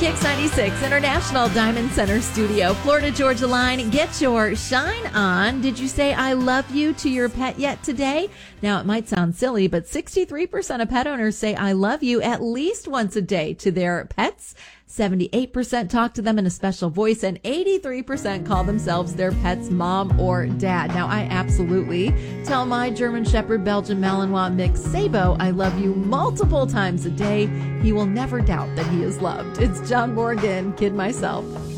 Kix 96 International Diamond Center Studio, Florida Georgia Line. Get your shine on. Did you say I love you to your pet yet today? Now, it might sound silly, but 63% of pet owners say I love you at least once a day to their pets. 78% talk to them in a special voice, and 83% call themselves their pet's mom or dad. Now, I absolutely tell my German Shepherd Belgian Malinois mix Sabo I love you multiple times a day. He will never doubt that he is loved. It's John Morgan, Kid Myself.